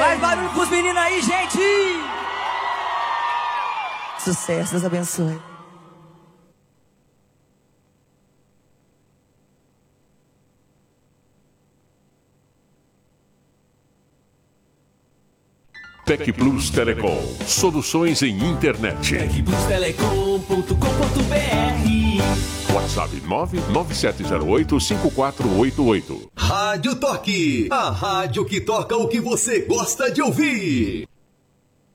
Faz barulho pros meninos aí, gente! Sucesso, Deus abençoe. Tec Plus Telecom. Soluções em internet. tecplustelecom.com.br. WhatsApp 997085488. Rádio Toque. A rádio que toca o que você gosta de ouvir.